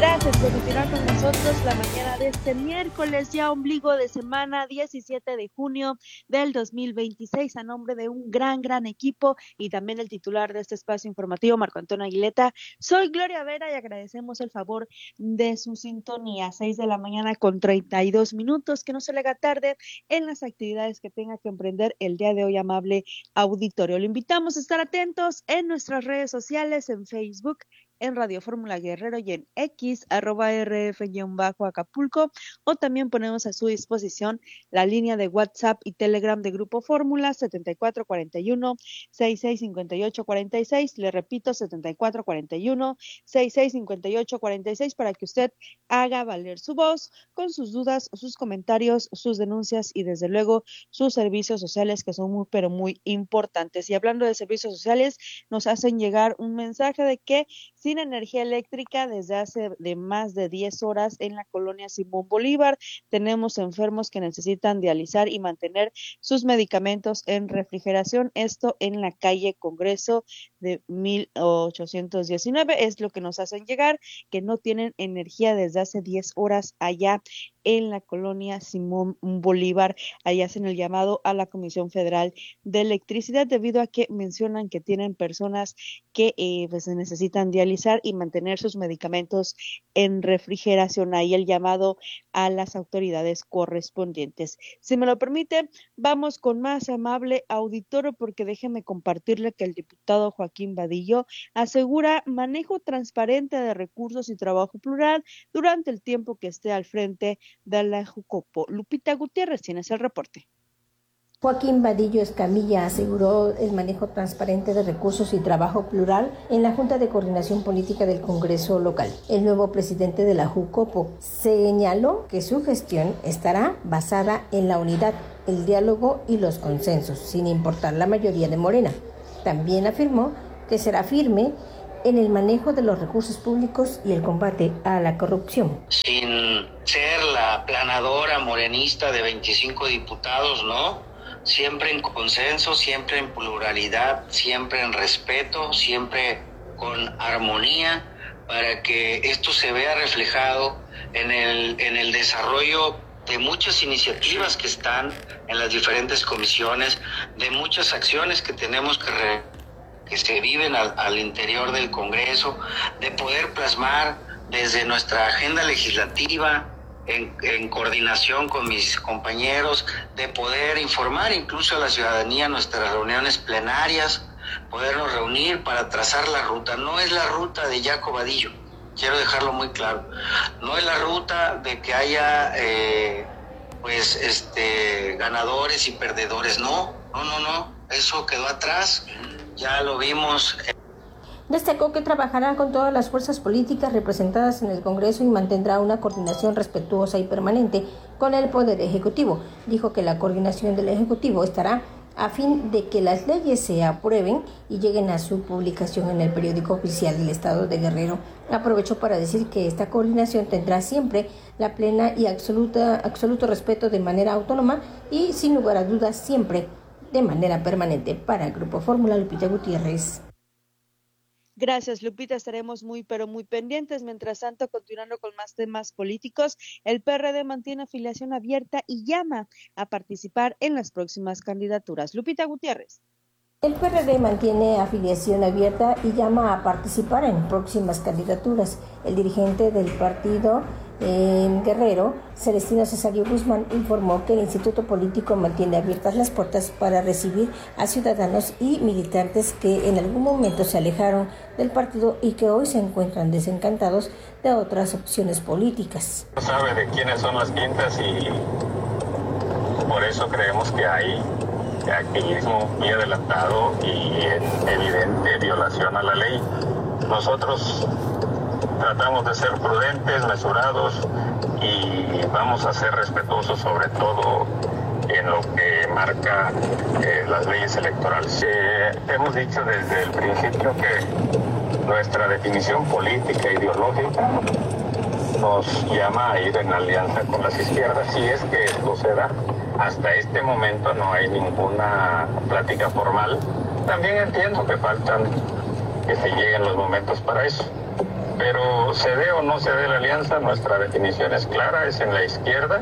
Gracias por continuar con nosotros la mañana de este miércoles, ya ombligo de semana, 17 de junio del 2026, a nombre de un gran equipo y también el titular de este espacio informativo, Marco Antonio Aguileta. Soy Gloria Vera y agradecemos el favor de su sintonía. 6 de la mañana con 32 minutos, que no se le haga tarde en las actividades que tenga que emprender el día de hoy, amable auditorio. Le invitamos a estar atentos en nuestras redes sociales, en Facebook, en Radio Fórmula Guerrero y en X, @RF-Acapulco, o también ponemos a su disposición la línea de WhatsApp y Telegram de Grupo Fórmula, 7441-665846, le repito, 7441-665846, para que usted haga valer su voz con sus dudas, sus comentarios, sus denuncias y desde luego sus servicios sociales, que son muy pero muy importantes. Y hablando de servicios sociales, nos hacen llegar un mensaje de que sin energía eléctrica desde hace de más de 10 horas en la colonia Simón Bolívar. Tenemos enfermos que necesitan dializar y mantener sus medicamentos en refrigeración. Esto en la calle Congreso de 1819. Es lo que nos hacen llegar, que no tienen energía desde hace 10 horas allá en la colonia Simón Bolívar. Ahí hacen el llamado a la Comisión Federal de Electricidad, debido a que mencionan que tienen personas que pues necesitan dializar y mantener sus medicamentos en refrigeración. Ahí el llamado a las autoridades correspondientes. Si me lo permite, vamos con más, amable auditorio, porque déjeme compartirle que el diputado Joaquín Vadillo asegura manejo transparente de recursos y trabajo plural durante el tiempo que esté al frente de la Jucopo. Lupita Gutiérrez tiene el reporte. Joaquín Vadillo Escamilla aseguró el manejo transparente de recursos y trabajo plural en la Junta de Coordinación Política del Congreso local. El nuevo presidente de la Jucopo señaló que su gestión estará basada en la unidad, el diálogo y los consensos, sin importar la mayoría de Morena. También afirmó que será firme en el manejo de los recursos públicos y el combate a la corrupción. Sin ser la aplanadora morenista de 25 diputados, ¿no? Siempre en consenso, siempre en pluralidad, siempre en respeto, siempre con armonía, para que esto se vea reflejado en el desarrollo de muchas iniciativas que están en las diferentes comisiones, de muchas acciones que tenemos que se viven al interior del Congreso, de poder plasmar desde nuestra agenda legislativa, en coordinación con mis compañeros, de poder informar incluso a la ciudadanía en nuestras reuniones plenarias, podernos reunir para trazar la ruta. No es la ruta de Jaco Vadillo, quiero dejarlo muy claro. No es la ruta de que haya ganadores y perdedores. No, eso quedó atrás, ya lo vimos. Destacó que trabajará con todas las fuerzas políticas representadas en el Congreso y mantendrá una coordinación respetuosa y permanente con el Poder Ejecutivo. Dijo que la coordinación del Ejecutivo estará a fin de que las leyes se aprueben y lleguen a su publicación en el periódico oficial del Estado de Guerrero. Aprovechó para decir que esta coordinación tendrá siempre la plena y absoluto respeto de manera autónoma y, sin lugar a dudas, siempre de manera permanente. Para el Grupo Fórmula, Lupita Gutiérrez. Gracias, Lupita. Estaremos muy pero muy pendientes. Mientras tanto, continuando con más temas políticos, el PRD mantiene afiliación abierta y llama a participar en las próximas candidaturas. Lupita Gutiérrez. El PRD mantiene afiliación abierta y llama a participar en próximas candidaturas. El dirigente del partido en Guerrero, Celestino Cesario Guzmán, informó que el Instituto Político mantiene abiertas las puertas para recibir a ciudadanos y militantes que en algún momento se alejaron del partido y que hoy se encuentran desencantados de otras opciones políticas. No sabe de quiénes son las quintas y por eso creemos que hay activismo muy adelantado y en evidente violación a la ley. Nosotros tratamos de ser prudentes, mesurados y vamos a ser respetuosos sobre todo en lo que marca las leyes electorales. Hemos dicho desde el principio que nuestra definición política e ideológica nos llama a ir en alianza con las izquierdas, si es que esto se da. Hasta este momento no hay ninguna plática formal. También entiendo que faltan que se lleguen los momentos para eso. Pero se dé o no se dé la alianza, nuestra definición es clara, es en la izquierda,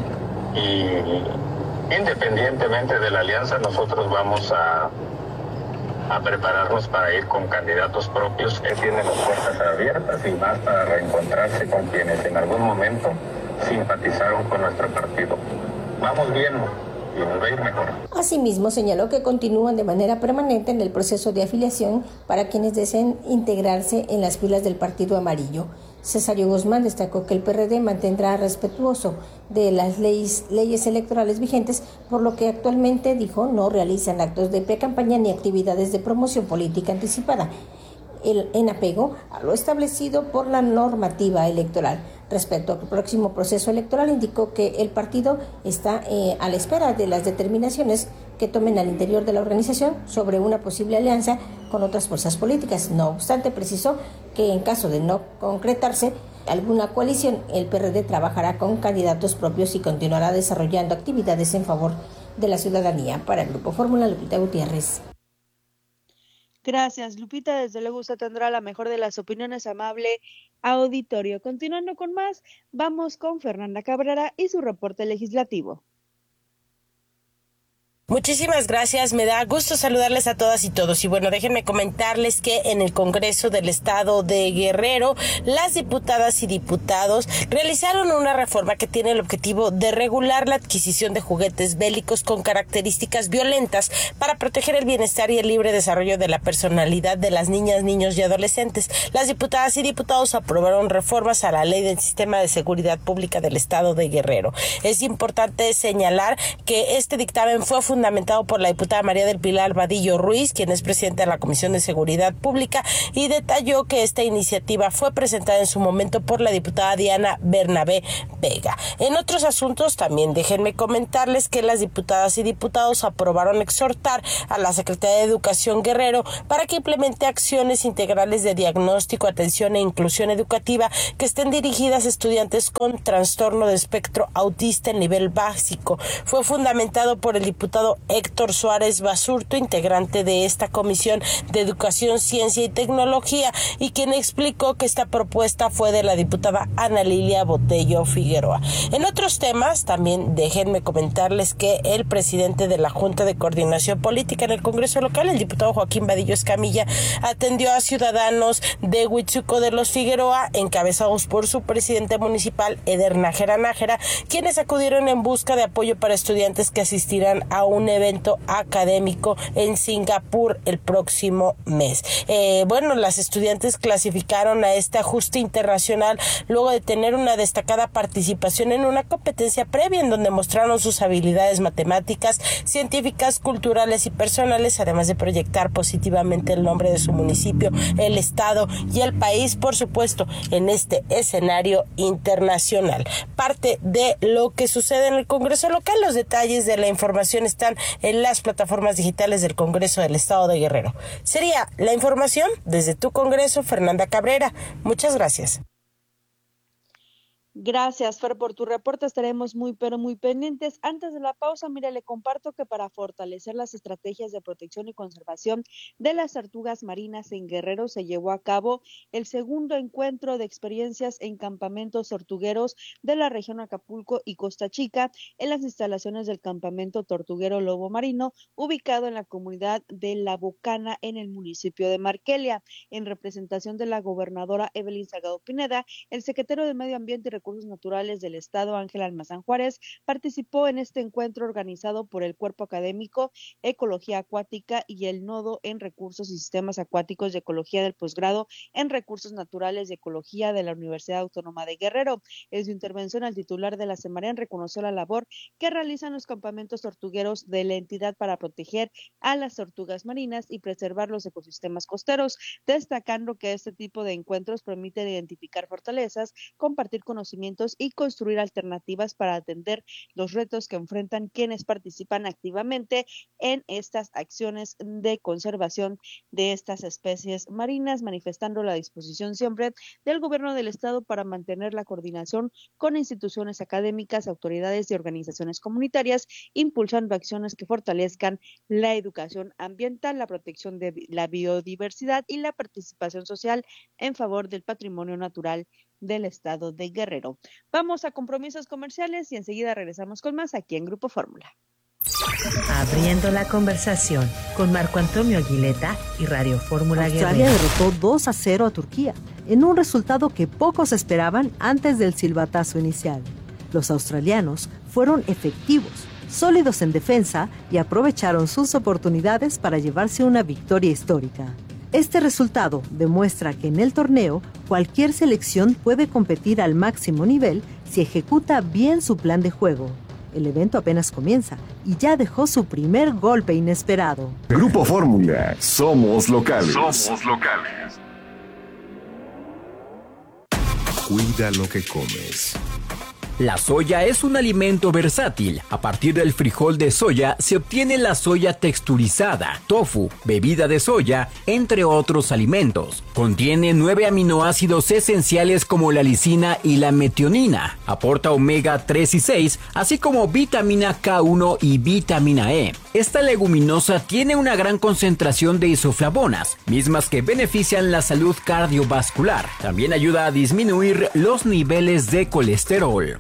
y independientemente de la alianza, nosotros vamos a prepararnos para ir con candidatos propios. Él tiene las puertas abiertas y más para reencontrarse con quienes en algún momento simpatizaron con nuestro partido. Vamos bien y nos va a ir mejor. Asimismo, señaló que continúan de manera permanente en el proceso de afiliación para quienes deseen integrarse en las filas del Partido Amarillo. Cesario Guzmán destacó que el PRD mantendrá respetuoso de las leyes electorales vigentes, por lo que actualmente, dijo, no realizan actos de pre-campaña ni actividades de promoción política anticipada, en apego a lo establecido por la normativa electoral. Respecto al próximo proceso electoral, indicó que el partido está a la espera de las determinaciones que tomen al interior de la organización sobre una posible alianza con otras fuerzas políticas. No obstante, precisó que en caso de no concretarse alguna coalición, el PRD trabajará con candidatos propios y continuará desarrollando actividades en favor de la ciudadanía. Para el Grupo Fórmula, Lupita Gutiérrez. Gracias, Lupita. Desde luego usted tendrá la mejor de las opiniones, amable auditorio. Continuando con más, vamos con Fernanda Cabrera y su reporte legislativo. Muchísimas gracias, me da gusto saludarles a todas y todos. Y bueno, déjenme comentarles que en el Congreso del Estado de Guerrero, las diputadas y diputados realizaron una reforma que tiene el objetivo de regular la adquisición de juguetes bélicos con características violentas para proteger el bienestar y el libre desarrollo de la personalidad de las niñas, niños y adolescentes. Las diputadas y diputados aprobaron reformas a la Ley del Sistema de Seguridad Pública del Estado de Guerrero. Es importante señalar que este dictamen fue fundamentado por la diputada María del Pilar Vadillo Ruiz, quien es presidenta de la Comisión de Seguridad Pública, y detalló que esta iniciativa fue presentada en su momento por la diputada Diana Bernabé Vega. En otros asuntos, también déjenme comentarles que las diputadas y diputados aprobaron exhortar a la Secretaría de Educación Guerrero para que implemente acciones integrales de diagnóstico, atención e inclusión educativa que estén dirigidas a estudiantes con trastorno de espectro autista en nivel básico. Fue fundamentado por el diputado Héctor Suárez Basurto, integrante de esta Comisión de Educación, Ciencia y Tecnología, y quien explicó que esta propuesta fue de la diputada Ana Lilia Botello Figueroa. En otros temas, también déjenme comentarles que el presidente de la Junta de Coordinación Política en el Congreso local, el diputado Joaquín Vadillo Escamilla, atendió a ciudadanos de Huitzuco de los Figueroa, encabezados por su presidente municipal, Eder Nájera Nájera, quienes acudieron en busca de apoyo para estudiantes que asistirán a un evento académico en Singapur el próximo mes. Las estudiantes clasificaron a este ajuste internacional luego de tener una destacada participación en una competencia previa en donde mostraron sus habilidades matemáticas, científicas, culturales y personales, además de proyectar positivamente el nombre de su municipio, el estado y el país, por supuesto, en este escenario internacional. Parte de lo que sucede en el Congreso local, los detalles de la información están en las plataformas digitales del Congreso del Estado de Guerrero. Sería la información desde tu Congreso, Fernanda Cabrera. Muchas gracias. Gracias, Fer, por tu reporte. Estaremos muy pendientes. Antes de la pausa, mire, le comparto que para fortalecer las estrategias de protección y conservación de las tortugas marinas en Guerrero se llevó a cabo el segundo encuentro de experiencias en campamentos tortugueros de la región Acapulco y Costa Chica en las instalaciones del campamento tortuguero Lobo Marino, ubicado en la comunidad de La Bocana en el municipio de Marquelia. En representación de la gobernadora Evelyn Salgado Pineda, el secretario de Medio Ambiente y Recursos Naturales del Estado, Ángel Almazán Juárez, participó en este encuentro organizado por el Cuerpo Académico Ecología Acuática y el Nodo en Recursos y Sistemas Acuáticos de Ecología del Posgrado en Recursos Naturales y Ecología de la Universidad Autónoma de Guerrero. En su intervención, el titular de la Semarén reconoció la labor que realizan los campamentos tortugueros de la entidad para proteger a las tortugas marinas y preservar los ecosistemas costeros, destacando que este tipo de encuentros permiten identificar fortalezas, compartir conocimientos conocimientos y construir alternativas para atender los retos que enfrentan quienes participan activamente en estas acciones de conservación de estas especies marinas, manifestando la disposición siempre del gobierno del estado para mantener la coordinación con instituciones académicas, autoridades y organizaciones comunitarias, impulsando acciones que fortalezcan la educación ambiental, la protección de la biodiversidad y la participación social en favor del patrimonio natural del estado de Guerrero. Vamos a compromisos comerciales y enseguida regresamos con más aquí en Grupo Fórmula. Abriendo la conversación con Marco Antonio Aguileta y Radio Fórmula Guerrero. Australia derrotó 2-0 a Turquía, en un resultado que pocos esperaban antes del silbatazo inicial. Los australianos fueron efectivos, sólidos en defensa y aprovecharon sus oportunidades para llevarse una victoria histórica. Este resultado demuestra que en el torneo cualquier selección puede competir al máximo nivel si ejecuta bien su plan de juego. El evento apenas comienza y ya dejó su primer golpe inesperado. Grupo Fórmula, somos locales. Somos locales. Cuida lo que comes. La soya es un alimento versátil. A partir del frijol de soya se obtiene la soya texturizada, tofu, bebida de soya, entre otros alimentos. Contiene 9 aminoácidos esenciales como la lisina y la metionina. Aporta omega 3 y 6, así como vitamina K1 y vitamina E. Esta leguminosa tiene una gran concentración de isoflavonas, mismas que benefician la salud cardiovascular. También ayuda a disminuir los niveles de colesterol.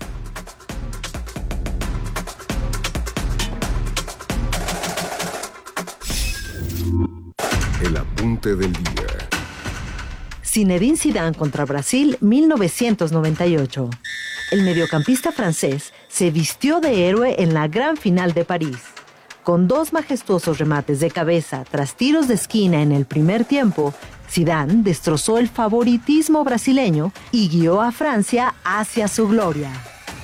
El apunte del día. Zinedine Zidane contra Brasil, 1998. El mediocampista francés se vistió de héroe en la gran final de París. Con 2 majestuosos remates de cabeza tras tiros de esquina en el primer tiempo, Zidane destrozó el favoritismo brasileño y guió a Francia hacia su gloria.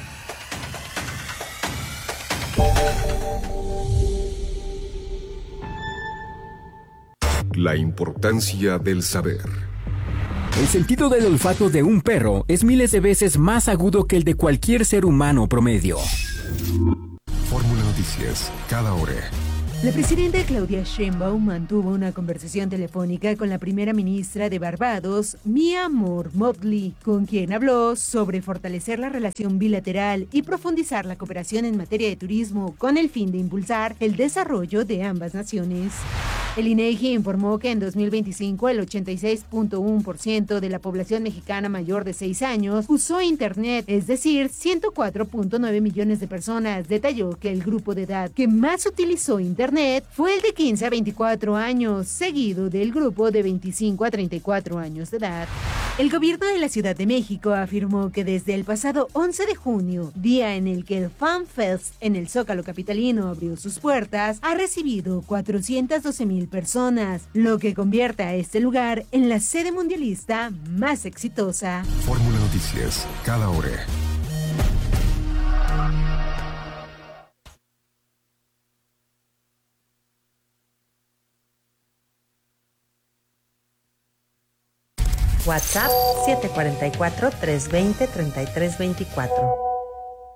La importancia del saber. El sentido del olfato de un perro es miles de veces más agudo que el de cualquier ser humano promedio. Fórmula Noticias, cada hora. La presidenta Claudia Sheinbaum mantuvo una conversación telefónica con la primera ministra de Barbados, Mia Motley, con quien habló sobre fortalecer la relación bilateral y profundizar la cooperación en materia de turismo con el fin de impulsar el desarrollo de ambas naciones. El INEGI informó que en 2025 el 86.1% de la población mexicana mayor de 6 años usó Internet, es decir, 104.9 millones de personas. Detalló que el grupo de edad que más utilizó Internet fue el de 15 a 24 años, seguido del grupo de 25 a 34 años de edad. El gobierno de la Ciudad de México afirmó que desde el pasado 11 de junio, día en el que el Fan Fest en el Zócalo capitalino abrió sus puertas, ha recibido 412,000 personas, lo que convierte a este lugar en la sede mundialista más exitosa. Fórmula Noticias, cada hora. WhatsApp 744-320-3324.